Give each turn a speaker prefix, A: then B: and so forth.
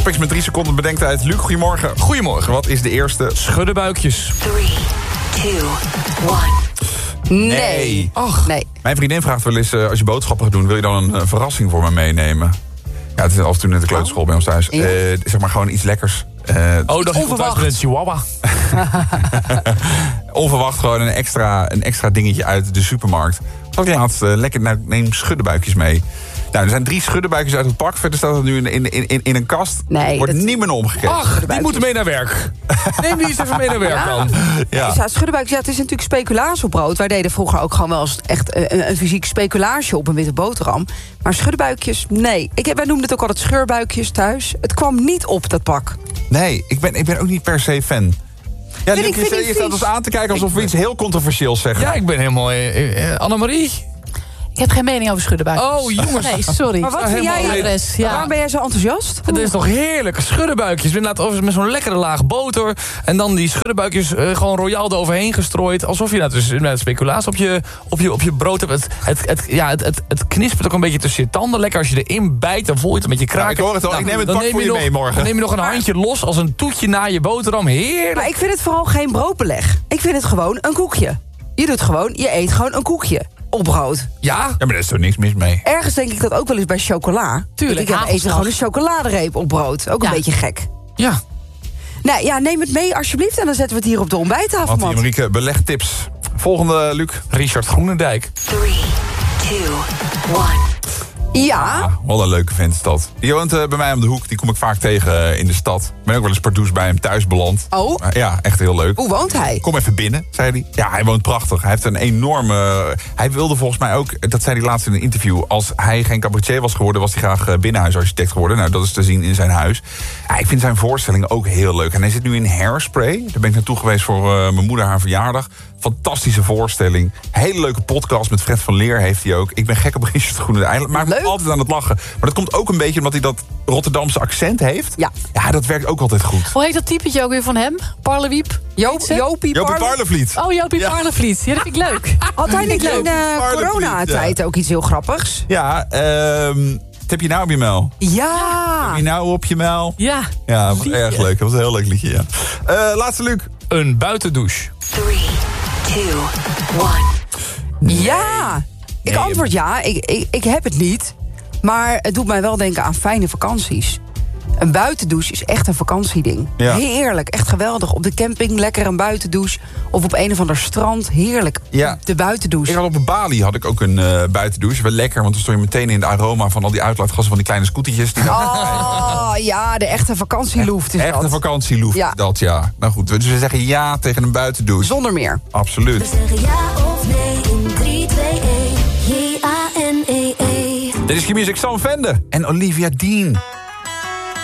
A: Topics met 3 seconden bedenktijd. Luc, goedemorgen.
B: Goedemorgen.
A: Wat is de eerste?
B: Schuddenbuikjes.
C: 3, 2, 1.
A: Nee.
B: Ach,
D: Nee.
A: Mijn vriendin vraagt wel eens, als je boodschappen gaat doen... wil je dan een verrassing voor me meenemen? Ja, het is af en toe net de kleuterschool bij ons thuis.
D: Ja.
A: Zeg maar gewoon iets lekkers.
B: dat je thuis met een chihuahua.
A: Onverwacht gewoon een extra dingetje uit de supermarkt. Had ik laatst lekker, neem schuddenbuikjes mee. Nou, er zijn 3 schuddenbuikjes uit het pak. Verder staat het nu in een kast.
D: Nee,
A: Wordt
D: dat-
A: niet meer naar omgekeken.
B: Ach, die moeten mee naar werk. Neem die eens even mee naar werk dan.
A: Ja.
D: Ja, schuddenbuik, het is natuurlijk speculaas op brood. Wij deden vroeger ook gewoon wel eens echt een fysiek speculaasje op een witte boterham. Maar schuddenbuikjes, nee. Wij noemden het ook altijd scheurbuikjes thuis. Het kwam niet op, dat pak.
A: Nee, ik ben ook niet per se fan. Ja, Luc,
D: ik vind
A: je
D: die
A: staat
D: vies.
A: ons aan te kijken alsof we iets heel controversieels zeggen.
B: Ja, ik ben helemaal... Annemarie?
E: Ik heb geen mening over schuddenbuikjes.
B: Oh, jongens.
E: Nee, sorry.
D: Maar wat vind
B: helemaal
D: jij?
B: alleen-
E: Adres, ja.
D: Waarom ben jij zo enthousiast?
B: Het is toch heerlijk, schuddenbuikjes. Inderdaad, met zo'n lekkere laag boter. En dan die schuddenbuikjes gewoon royaal eroverheen gestrooid. Alsof je dus met speculaas op je brood hebt. Het knispert ook een beetje tussen je tanden. Lekker als je erin bijt, dan voel je het een beetje kraken.
A: ik hoor het al. Ik neem het
B: dan
A: pak voor je mee morgen.
B: Dan neem je nog een handje los als een toetje na je boterham. Heerlijk.
D: Maar ik vind het vooral geen broodbeleg. Ik vind het gewoon een koekje. Je eet gewoon een koekje op brood.
B: Ja?
A: Ja, maar daar is toch niks mis mee.
D: Ergens denk ik dat ook wel eens bij chocola.
E: Tuurlijk,
D: Ik eet
E: hagelslag.
D: gewoon een chocoladereep op brood. Ook een
E: Ja.
D: beetje gek.
B: Ja.
D: Nou ja, neem het mee alsjeblieft. En dan zetten we het hier op de ontbijttafel,
A: Want
D: man.
A: Marieke, belegtips. Volgende, Luc.
B: Richard Groenendijk.
C: 3, 2, 1.
D: Ja,
A: Ah, wat een leuke vent is dat. Die woont bij mij om de hoek. Die kom ik vaak tegen in de stad. Ik ben ook wel eens pardoes bij hem thuis beland.
D: Oh.
A: Maar ja, echt heel leuk.
D: Hoe woont hij?
A: Kom even binnen, zei hij. Ja, hij woont prachtig. Hij heeft een enorme... Hij wilde volgens mij ook, dat zei hij laatst in een interview... als hij geen cabaretier was geworden, was hij graag binnenhuisarchitect geworden. Nou, dat is te zien in zijn huis. Ja, ik vind zijn voorstellingen ook heel leuk. En hij zit nu in Hairspray. Daar ben ik naartoe geweest voor mijn moeder haar verjaardag. Fantastische voorstelling. Hele leuke podcast met Fred van Leer heeft hij ook. Ik ben gek op Richard Groenendijk. Hij maakt me
D: Leuk.
A: altijd aan het lachen. Maar dat komt ook een beetje omdat hij dat Rotterdamse accent heeft.
D: Ja.
A: Ja, dat werkt ook altijd goed.
E: Hoe heet dat typetje ook weer van hem? Parlewiep?
D: Jopie
A: Jopie Parlevliet.
E: Oh, Jopie
A: Ja.
E: Parlevliet. Ja, dat vind ik leuk.
D: Had hij niet in
A: Parlevliet,
D: coronatijd ook iets heel grappigs?
A: Ja, wat heb je nou op je muil?
D: Ja.
A: Heb je nou op je muil?
E: Ja.
A: Ja, dat was erg leuk. Dat was een heel leuk liedje, ja. Laatste, Luc.
B: Een buitendouche.
C: 3, 2, 1.
D: Ja. Ik
A: Nee,
D: antwoord ja. Ik heb het niet. Maar het doet mij wel denken aan fijne vakanties. Een buitendouche is echt een vakantieding.
A: Ja.
D: Heerlijk, echt geweldig. Op de camping lekker een buitendouche. Of op een of ander strand, heerlijk.
A: Ja.
D: De buitendouche.
A: Ik had op Bali had ik ook een buitendouche. Wel lekker, want dan stond je meteen in de aroma van al die uitlaatgassen van die kleine scootertjes. Die
D: Oh, ja, de echte vakantieloeft is
A: echt
D: dat.
A: een vakantieloef,
D: Ja.
A: dat ja. Nou goed, dus we zeggen ja tegen een buitendouche.
D: Zonder meer.
A: Absoluut.
F: We zeggen ja of nee in 3, 2, 1. J-A-N-E-E.
A: Dit is Q-Music, Sam Vende en Olivia Dean.